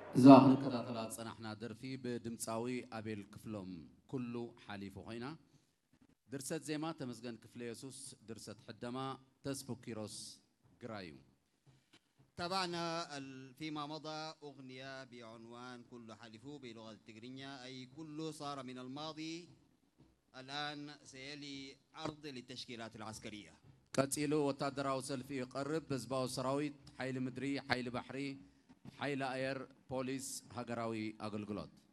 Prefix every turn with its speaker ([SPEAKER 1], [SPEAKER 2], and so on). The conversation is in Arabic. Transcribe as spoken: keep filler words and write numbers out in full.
[SPEAKER 1] زاخن كتاتلات صنحنا درفي بدمصاوي أبيل كفلهم كله حليف خوينا درست زيما تمزغن كفل يسوس درست حدما تسبو كيروس قرايو.
[SPEAKER 2] تابعنا فيما مضى أغنية بعنوان كل حلفو بلغة التجرينية أي كله صار من الماضي. الآن سيلي عرض للتشكيلات العسكرية.
[SPEAKER 1] قتيلو وتادراو سلفي يقرب بزباو سراويت حيل مدري حيل بحري حيل اير بوليس هاجراوي اغلغلوت